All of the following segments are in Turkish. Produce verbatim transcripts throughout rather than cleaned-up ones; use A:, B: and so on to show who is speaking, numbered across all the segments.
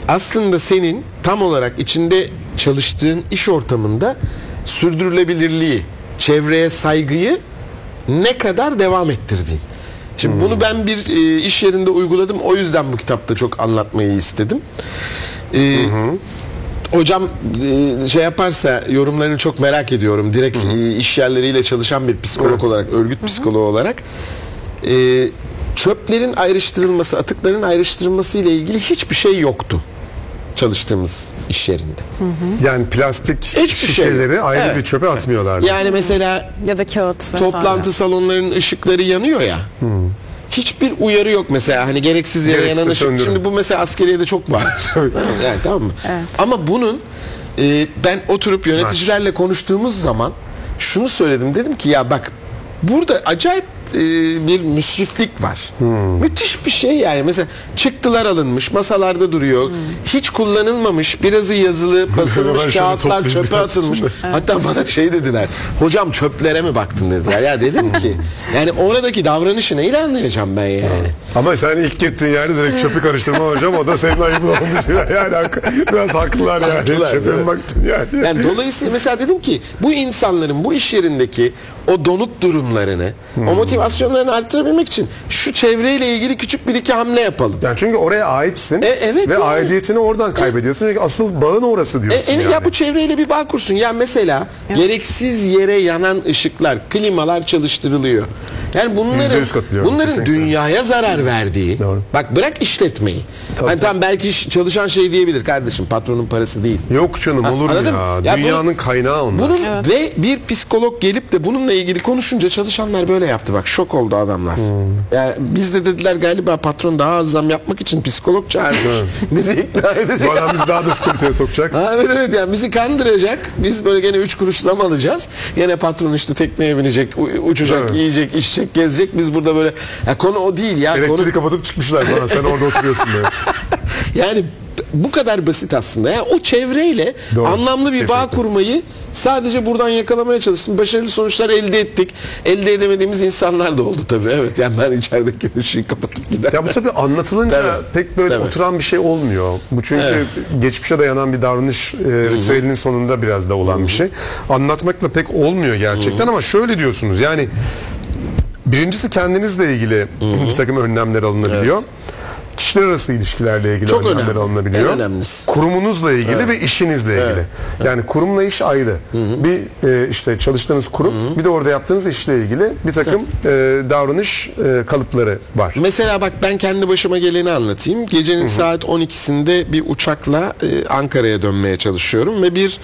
A: aslında senin tam olarak içinde çalıştığın iş ortamında sürdürülebilirliği, çevreye saygıyı ne kadar devam ettirdiğin. Şimdi hmm. bunu ben bir e, iş yerinde uyguladım. O yüzden bu kitapta çok anlatmayı istedim. E, hocam e, şey yaparsa yorumlarını çok merak ediyorum. Direkt e, iş yerleriyle çalışan bir psikolog olarak, örgüt psikoloğu olarak. E, çöplerin ayrıştırılması, atıkların ayrıştırılması ile ilgili hiçbir şey yoktu çalıştığımız iş yerinde.
B: Hı hı. Yani plastik Hiçbir şişeleri şey ayrı evet. bir çöpe atmıyorlardı.
A: Yani mesela
C: ya da kağıt vesaire.
A: Toplantı salonlarının ışıkları yanıyor ya. Hı. Hiçbir uyarı yok mesela, hani gereksiz yere gereksiz yanan ışık. Söndürüm. Şimdi bu mesela askeriyede çok var. Yani tamam mı? Evet. Ama bunun e, ben oturup yöneticilerle konuştuğumuz zaman şunu söyledim, dedim ki ya bak burada acayip e, bir müsriflik var. Hmm. Müthiş bir şey yani. Mesela çıktılar alınmış, masalarda duruyor. Hmm. Hiç kullanılmamış, birazı yazılı, basılmış kağıtlar çöpe atılmış. Evet. Hatta bana şey dediler. Hocam çöplere mi baktın dediler. Ya dedim ki yani oradaki davranışı neyle anlayacağım ben yani.
B: Evet. Ama sen ilk gittiğin yerde direkt çöpü karıştırma hocam, o da senin ayıbın oldu. Yani biraz haklılar yani. Haklılar, çöpe mi baktın yani.
A: Yani dolayısıyla mesela dedim ki bu insanların bu iş yerindeki o donuk durumlarını, hmm. o motivasyonlarını arttırabilmek için şu çevreyle ilgili küçük bir iki hamle yapalım.
B: Yani çünkü oraya aitsin e, evet ve yani. aidiyetini oradan kaybediyorsun. Çünkü asıl bağın orası diyorsun.
A: E, evet
B: yani.
A: Ya bu çevreyle bir bağ kursun. Ya mesela evet. gereksiz yere yanan ışıklar, klimalar çalıştırılıyor. Yani bunların bunların kesinlikle. dünyaya zarar verdiği. Doğru. Bak bırak işletmeyi. Hani tam belki çalışan şey diyebilir, kardeşim patronun parası değil.
B: Yok canım, ha, olur mu ya? ya? Dünyanın bunun, kaynağı onlar.
A: Bunun evet. Ve bir psikolog gelip de bununla ilgili konuşunca çalışanlar böyle yaptı, bak şok oldu adamlar. Hmm. Yani biz de dediler galiba patron daha az zam yapmak için psikolog çağırmış. Bizi ikna edecek.
B: Bu adam bizi daha da sıkıntıya sokacak.
A: Ha, evet evet yani bizi kandıracak. Biz böyle gene üç kuruş zam alacağız. Yine patron işte tekneye binecek, uçacak, evet. yiyecek, içecek, gezecek. Biz burada böyle ya konu o değil ya.
B: Elektriği
A: konu...
B: kapatıp çıkmışlar bana. Sen orada oturuyorsun böyle.
A: Yani bu kadar basit aslında. Yani o çevreyle Doğru. anlamlı bir Kesinlikle. bağ kurmayı sadece buradan yakalamaya çalıştım. Başarılı sonuçlar elde ettik. Elde edemediğimiz insanlar da oldu tabii. Evet yani ben içerideki ışığı kapatıp gider.
B: Ya bu tabii anlatılınca tabii. pek böyle tabii. oturan bir şey olmuyor. Bu çünkü evet. geçmişe dayanan bir davranış e, ritüelinin sonunda biraz da olan Hı-hı. bir şey. Anlatmakla pek olmuyor gerçekten Hı-hı. ama şöyle diyorsunuz yani birincisi kendinizle ilgili Hı-hı. bir takım önlemler alınabiliyor. Evet. Kişiler arası ilişkilerle ilgili
A: Çok
B: önlemler
A: önemli.
B: alınabiliyor. Kurumunuzla ilgili evet. ve işinizle ilgili. Evet. Yani kurumla iş ayrı. Hı hı. Bir e, işte çalıştığınız kurum, hı hı. bir de orada yaptığınız işle ilgili bir takım e, davranış e, kalıpları var.
A: Mesela bak ben kendi başıma geleni anlatayım. Gecenin hı hı. saat on ikisinde bir uçakla e, Ankara'ya dönmeye çalışıyorum ve bir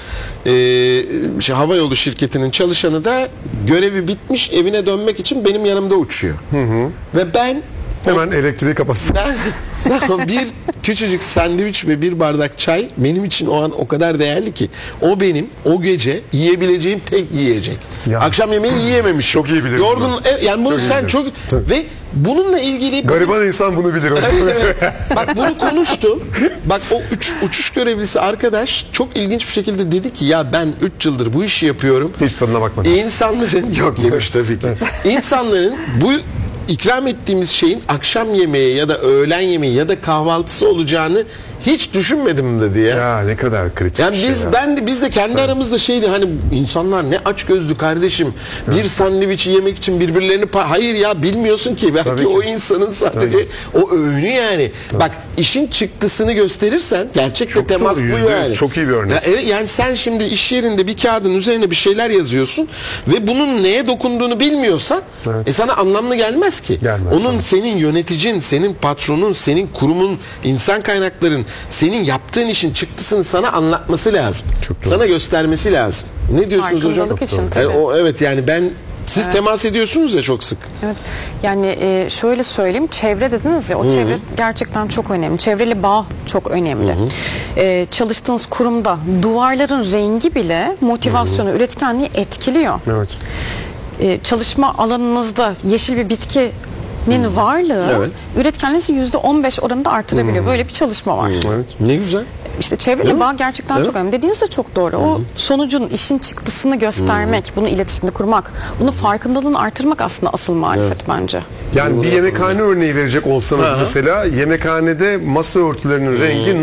A: e, şey, havayolu şirketinin çalışanı da görevi bitmiş, evine dönmek için benim yanımda uçuyor. Hı hı. Ve ben
B: hemen elektriği kapatsın.
A: Ben, bir küçücük sandviç ve bir bardak çay benim için o an o kadar değerli ki o benim o gece yiyebileceğim tek yiyecek. Ya. Akşam yemeği yiyememiş.
B: Çok iyi bilirim.
A: Yorgun. E, yani bunu çok sen çok Tabii. ve bununla ilgili
B: gariban insan bunu bilir.
A: Evet, evet. Bak bunu konuştu. Bak o üç, uçuş görevlisi arkadaş çok ilginç bir şekilde dedi ki ya ben üç yıldır bu işi yapıyorum.
B: Hiç tadına bakmadım.
A: İnsanların yok yemiş tabii ki. İnsanların bu ikram ettiğimiz şeyin akşam yemeği ya da öğlen yemeği ya da kahvaltısı olacağını hiç düşünmedim dedi ya.
B: Ya ne kadar kritik.
A: Yani
B: şey
A: biz
B: ya.
A: ben de biz de kendi evet. aramızda şeydi hani insanlar ne aç gözlü kardeşim. Evet. Bir sandviçi yemek için birbirlerini hayır ya bilmiyorsun ki belki Tabii o ki. insanın sadece Tabii. o öğünü yani. Tabii. Bak işin çıktısını gösterirsen gerçekten temas bu yani.
B: Çok iyi bir örnek.
A: Ya, evet, yani sen şimdi iş yerinde bir kağıdın üzerine bir şeyler yazıyorsun ve bunun neye dokunduğunu bilmiyorsan evet. e sana anlamlı gelmez ki.
B: Gelmez
A: Onun
B: sana.
A: Senin yöneticin, senin patronun, senin kurumun, insan kaynakların senin yaptığın işin çıktısını sana anlatması lazım. Sana göstermesi lazım. Ne diyorsunuz hocam?
C: Için,
A: yani o, evet yani ben siz evet. temas ediyorsunuz ya çok sık.
C: Evet. Yani e, şöyle söyleyeyim, çevre dediniz ya, o Hı-hı. çevre gerçekten çok önemli. Çevreli bağ çok önemli. E, çalıştığınız kurumda duvarların rengi bile motivasyonu, Hı-hı. üretkenliği etkiliyor.
B: Evet.
C: E, çalışma alanınızda yeşil bir bitki nin varlığı evet. üretkenliğinizi yüzde on beş oranında artırabiliyor. Hmm. Böyle bir çalışma var.
A: Hmm. Evet. Ne güzel.
C: İşte çevreyle bağ gerçekten evet. çok önemli. Dediğiniz de çok doğru. O hmm. sonucun, işin çıktısını göstermek, hmm. bunu iletişimde kurmak, bunu farkındalığını artırmak aslında asıl marifet evet. bence.
B: Yani bir yemekhane örneği verecek olsanız Aha. mesela yemekhanede masa örtülerinin hmm. rengi